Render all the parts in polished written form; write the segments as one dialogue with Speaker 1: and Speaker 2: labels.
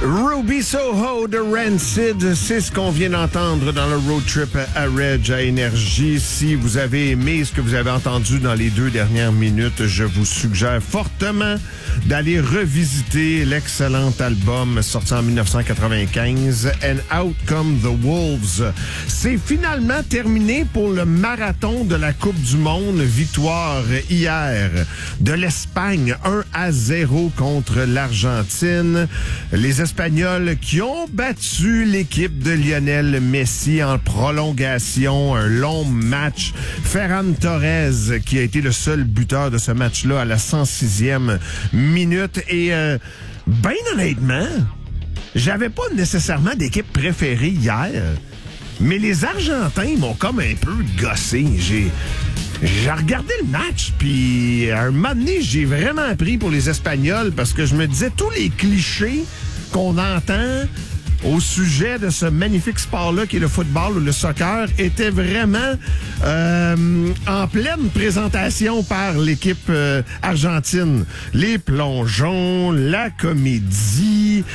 Speaker 1: Ruby Soho de Rancid, c'est ce qu'on vient d'entendre dans le road trip à Reg à Énergie. Si vous avez aimé ce que vous avez entendu dans les 2 dernières minutes, je vous suggère fortement d'aller revisiter l'excellent album sorti en 1995, And Out Come the Wolves. C'est finalement terminé pour le marathon de la Coupe du Monde. Victoire hier de l'Espagne 1-0 contre l'Argentine. Les Espagnols qui ont battu l'équipe de Lionel Messi en prolongation, un long match. Ferran Torres qui a été le seul buteur de ce match-là à la 106e minute. Et ben honnêtement, j'avais pas nécessairement d'équipe préférée hier, mais les Argentins m'ont comme un peu gossé. J'ai regardé le match, puis à un moment donné, j'ai vraiment pris pour les Espagnols parce que je me disais tous les clichés qu'on entend au sujet de ce magnifique sport-là qui est le football ou le soccer étaient vraiment en pleine présentation par l'équipe argentine. Les plongeons, la comédie,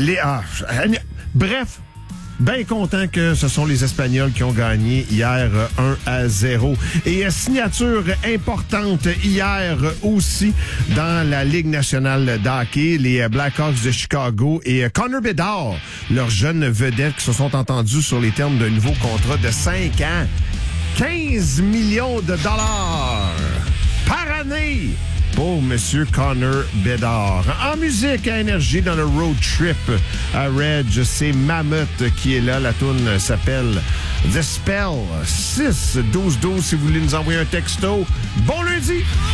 Speaker 1: bref. Bien content que ce sont les Espagnols qui ont gagné hier 1-0. Et signature importante hier aussi dans la Ligue nationale d'hockey, les Blackhawks de Chicago et Connor Bedard, leurs jeunes vedettes qui se sont entendus sur les termes d'un nouveau contrat de 5 ans. 15 millions de dollars par année pour M. Connor Bedard. En musique à Énergie dans le road trip à Reg, c'est Mammoth qui est là. La toune s'appelle The Spell. 6-12-12 si vous voulez nous envoyer un texto. Bon lundi!